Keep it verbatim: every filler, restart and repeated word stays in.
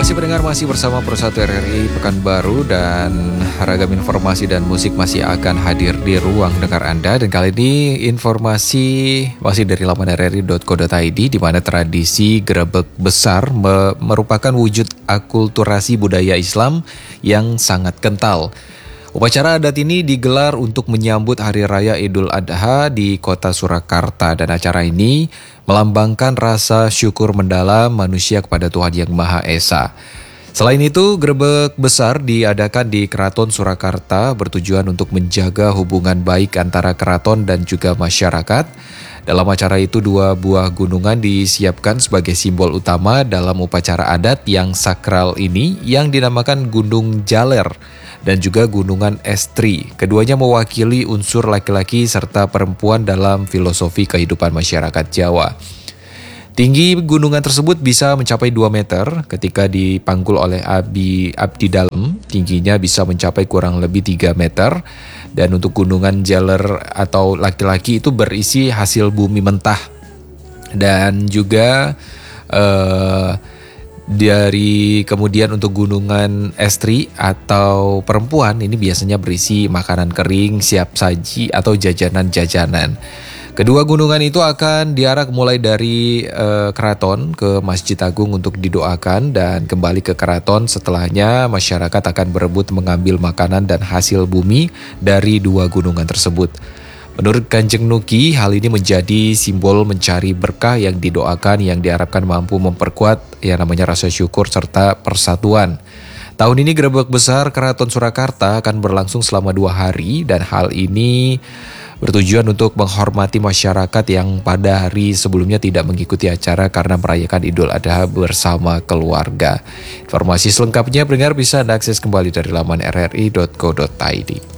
kasih pendengar, masih bersama Persatu R R I Pekanbaru dan ragam informasi dan musik masih akan hadir di ruang dengar Anda. Dan kali ini informasi masih dari laman r r i dot co dot i d, di mana tradisi Grebek Besar me- merupakan wujud akulturasi budaya Islam yang sangat kental. Upacara adat ini digelar untuk menyambut Hari Raya Idul Adha di kota Surakarta, dan acara ini melambangkan rasa syukur mendalam manusia kepada Tuhan Yang Maha Esa. Selain itu, Grebek Besar diadakan di Keraton Surakarta bertujuan untuk menjaga hubungan baik antara keraton dan juga masyarakat. Dalam acara itu, dua buah gunungan disiapkan sebagai simbol utama dalam upacara adat yang sakral ini, yang dinamakan Gunung Jaler dan juga Gunungan Estri. Keduanya mewakili unsur laki-laki serta perempuan dalam filosofi kehidupan masyarakat Jawa. Tinggi gunungan tersebut bisa mencapai dua meter ketika dipanggul oleh abdi, abdi dalam. Tingginya bisa mencapai kurang lebih tiga meter. Dan untuk Gunungan Jaler atau laki-laki itu berisi hasil bumi mentah. Dan juga eh, dari kemudian untuk Gunungan Estri atau perempuan ini biasanya berisi makanan kering, siap saji atau jajanan-jajanan. Kedua gunungan itu akan diarak mulai dari uh, keraton ke Masjid Agung untuk didoakan dan kembali ke keraton. Setelahnya masyarakat akan berebut mengambil makanan dan hasil bumi dari dua gunungan tersebut. Menurut Kanjeng Nuki, hal ini menjadi simbol mencari berkah yang didoakan, yang diharapkan mampu memperkuat yang namanya rasa syukur serta persatuan. Tahun ini Grebek Besar Keraton Surakarta akan berlangsung selama dua hari, dan hal ini bertujuan untuk menghormati masyarakat yang pada hari sebelumnya tidak mengikuti acara karena merayakan Idul Adha bersama keluarga. Informasi selengkapnya pendengar bisa Anda akses kembali dari laman r r i dot co dot i d.